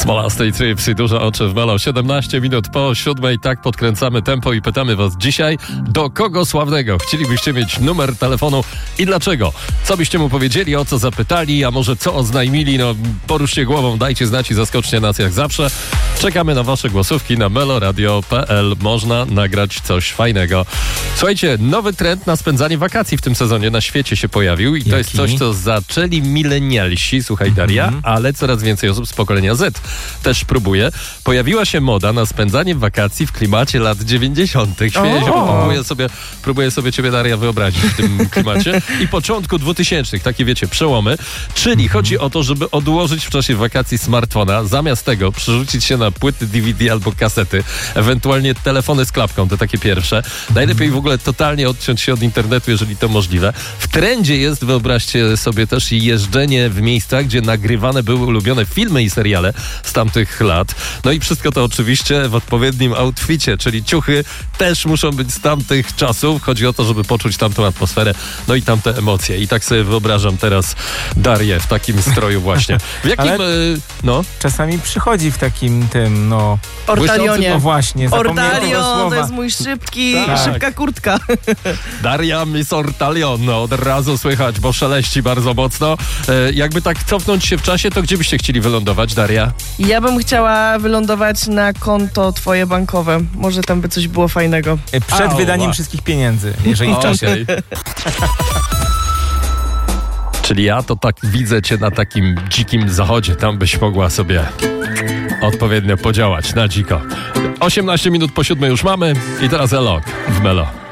Smolasty i Trips i Duże Oczy w Melo. 17 minut po 7. Tak podkręcamy tempo i pytamy was dzisiaj, do kogo sławnego chcielibyście mieć numer telefonu i dlaczego? Co byście mu powiedzieli, o co zapytali, a może co oznajmili? No, poruszcie głową, dajcie znać i zaskoczcie nas jak zawsze. Czekamy na wasze głosówki na meloradio.pl. Można nagrać coś fajnego. Słuchajcie, nowy trend na spędzanie wakacji w tym sezonie na świecie się pojawił i to jest coś, co zaczęli milenialsi, słuchaj Daria, ale coraz więcej osób z pokolenia Z też próbuje. Pojawiła się moda na spędzanie wakacji w klimacie lat 90. Śmieję się, bo próbuję sobie ciebie, Daria, wyobrazić w tym klimacie. I początku 2000, takie wiecie, przełomy. Czyli chodzi o to, żeby odłożyć w czasie wakacji smartfona, zamiast tego przerzucić się na płyty DVD albo kasety, ewentualnie telefony z klapką, te takie pierwsze. Najlepiej w ogóle totalnie odciąć się od internetu, jeżeli to możliwe. W trendzie jest, wyobraźcie sobie, też jeżdżenie w miejscach, gdzie nagrywane były ulubione filmy i seriale z tamtych lat. No i wszystko to oczywiście w odpowiednim outficie, czyli ciuchy też muszą być z tamtych czasów. Chodzi o to, żeby poczuć tamtą atmosferę, no i tamte emocje. I tak sobie wyobrażam teraz Darię w takim stroju właśnie. W jakim, czasami przychodzi w takim tym, Ortalionie. No właśnie, zapomniałem tego Ortalion, słowa. to jest mój szybka kurtka. Daria Miss Ortalion, od razu słychać, bo szeleści bardzo mocno. Jakby tak cofnąć się w czasie, to gdzie byście chcieli wylądować, Daria? Ja bym chciała wylądować na konto twoje bankowe. Może tam by coś było fajnego. Przed wydaniem wszystkich pieniędzy, jeżeli w czasie. Okay. Czyli ja to tak widzę cię na takim dzikim zachodzie. Tam byś mogła sobie odpowiednio podziałać na dziko. 18 minut po 7 już mamy i teraz Elok w Melo.